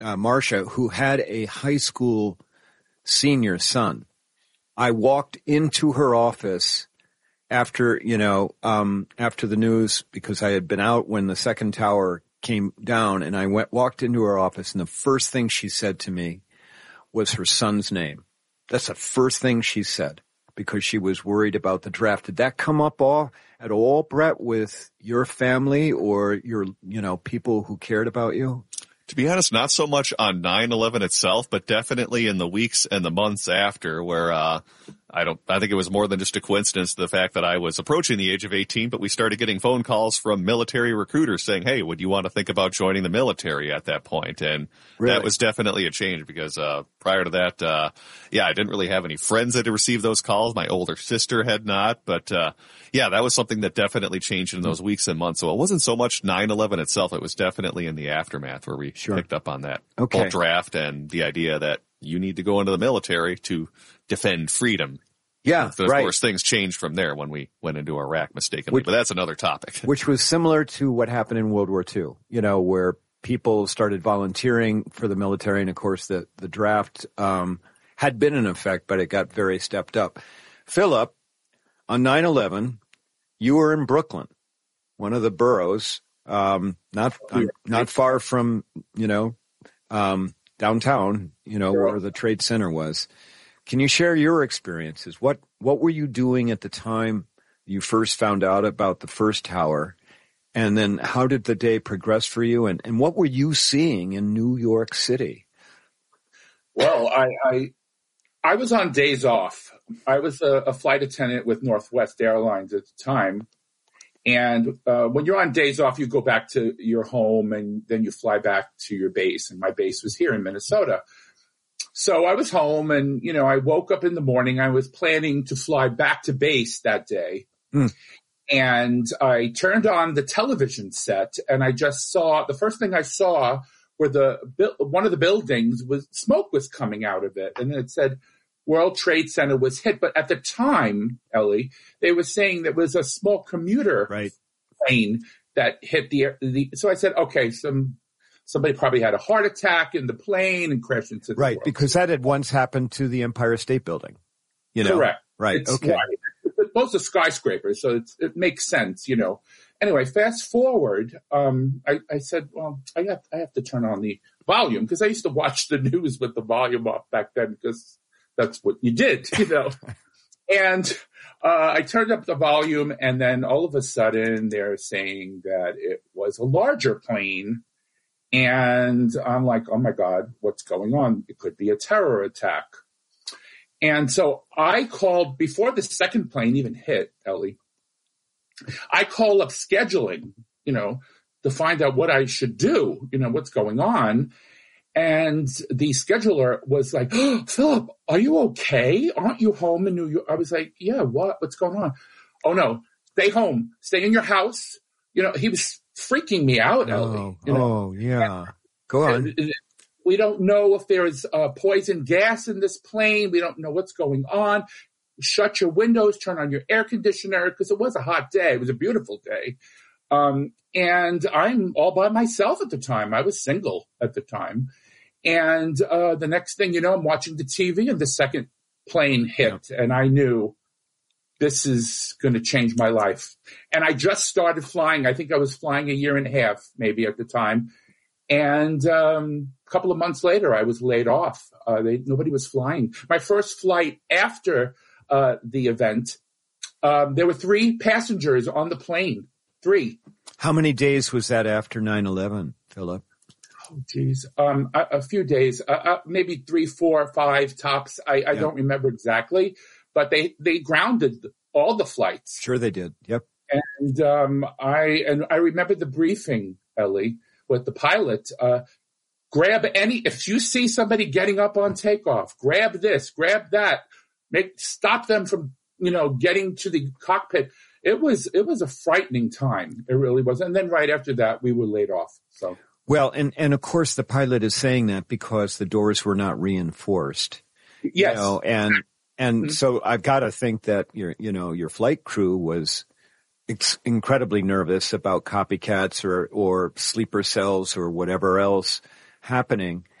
Marcia, who had a high school senior son. I walked into her office after the news, because I had been out when the second tower came down, and I walked into her office, and the first thing she said to me was her son's name. That's the first thing she said, because she was worried about the draft. Did that come up at all, Brett, with your family or your, people who cared about you? To be honest, not so much on 9/11 itself, but definitely in the weeks and the months after, where I think it was more than just a coincidence, the fact that I was approaching the age of 18, but we started getting phone calls from military recruiters saying, hey, would you want to think about joining the military at that point? And Really? That was definitely a change, because prior to that, I didn't really have any friends that had received those calls. My older sister had not, but that was something that definitely changed in those weeks and months. So it wasn't so much 9/11 itself. It was definitely in the aftermath where we picked up on that whole draft and the idea that you need to go into the military to defend freedom. Yeah, so, of course, things changed from there when we went into Iraq mistakenly, but that's another topic. Which was similar to what happened in World War II, where people started volunteering for the military, and of course the draft had been in effect, but it got very stepped up. Philip, on 9/11, you were in Brooklyn, one of the boroughs, not far from, downtown, where the Trade Center was. Can you share your experiences? What were you doing at the time you first found out about the first tower? And then how did the day progress for you? And what were you seeing in New York City? Well, I was on days off. I was a flight attendant with Northwest Airlines at the time. And when you're on days off, you go back to your home and then you fly back to your base. And my base was here in Minnesota. So I was home and, I woke up in the morning. I was planning to fly back to base that day. And I turned on the television set and I just saw, the first thing I saw were one of the buildings smoke was coming out of it. And it said World Trade Center was hit. But at the time, Ellie, they were saying there was a small commuter plane that hit so I said, okay, somebody probably had a heart attack in the plane and crashed into the world. Because that had once happened to the Empire State Building. Correct. Right. Okay. It's both a skyscraper, so it makes sense, Anyway, fast forward, I said, well, I have to turn on the volume, because I used to watch the news with the volume off back then, because that's what you did, And I turned up the volume, and then all of a sudden they're saying that it was a larger plane. And I'm like, oh my God, what's going on? It could be a terror attack. And so I called, before the second plane even hit, Ellie, I call up scheduling, to find out what I should do, what's going on. And the scheduler was like, oh, Philip, are you okay? Aren't you home in New York? I was like, yeah, what's going on? Oh no, stay home, stay in your house. He was freaking me out, Ellie. Yeah. Go on. We don't know if there is poison gas in this plane. We don't know what's going on. Shut your windows, turn on your air conditioner, because it was a hot day. It was a beautiful day. And I'm all by myself at the time. I was single at the time. And the next thing you know, I'm watching the TV and the second plane hit. Yeah. And I knew this is going to change my life. And I just started flying. I think I was flying a year and a half, maybe at the time. And a couple of months later, I was laid off. Nobody was flying. My first flight after the event, there were 3 passengers on the plane. 3. How many days was that after 9/11, Philip? Oh, geez. A few days, maybe 3, 4, 5 tops. I don't remember exactly, but they grounded all the flights. Sure they did. Yep. And I remember the briefing, Ellie, with the pilot. If you see somebody getting up on takeoff, grab this, grab that, stop them from, getting to the cockpit. It was a frightening time. It really was. And then right after that, we were laid off. So. Well, and of course the pilot is saying that because the doors were not reinforced. Yes. And so I've got to think that your flight crew was incredibly nervous about copycats or sleeper cells or whatever else happening.